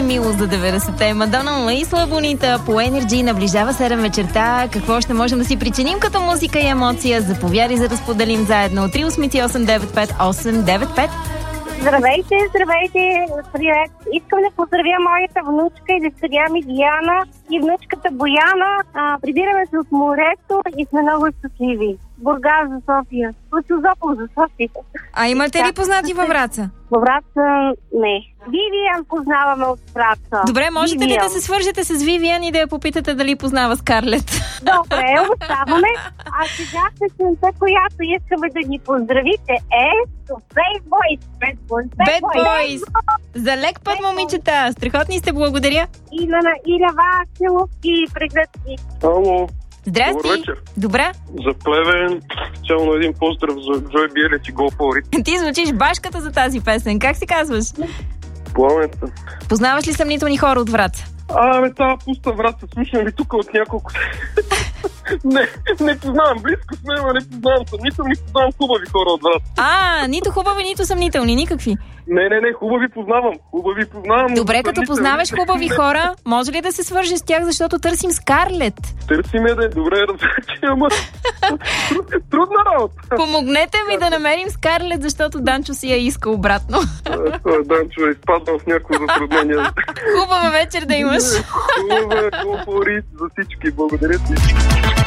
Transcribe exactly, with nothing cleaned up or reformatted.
мило за деветдесетте. Мадона и Слабонита по Energy наближава седем вечерта. Какво ще можем да си причиним като музика и емоция? Заповядай за да споделим заедно. три осем осем девет пет осем девет пет. Здравейте, здравейте, привет. Искам да поздравя моята внучка и дъщеря ми Диана и внучката Бояна. А, прибираме се от морето и сме много щастливи. Бургас за София. От Созопол за София. А имате ли познати във Враца? Във Враца не. Вивиан познаваме от Враца. Добре, можете Вивиан. ли да се свържете с Вивиан и да я попитате дали познава Скарлет? Добре, оставаме. А сега песента, която искаме да ни поздравите е Bad Boys. Bad Boys. Bad Boys. За лек път, момичета. Страхотни сте, благодаря. И на Иля Василов и прегръдки. Ало. Здрасти. Добър вечер. Добре. За Плевен, специално един поздрав за Джой Биелец и Go For It. Ти звучиш башката за тази песен. Как се казваш? Пламенца. Познаваш ли съмнителни хора от Враца? А, бе, тази пуста Враца, слушам ви тук от няколко... не, не познавам, близко сме, но не познавам съмнителни, познавам хубави хора от Враца. А, нито хубави, нито съмнителни, никакви. Не, не, не, хубави познавам, хубави познавам. Добре, като познаваш хубави хора, може ли да се свържеш с тях, защото търсим Скарлет? Търсиме да е добре, разбрачи, ама трудна работа. Помогнете ми да намерим Скарлет, защото Данчо си я иска обратно. Той Данчо е изпаднал в някакво затруднение. Хубава вечер да имаш. Хубава, Go For It за всички, благодаря ти.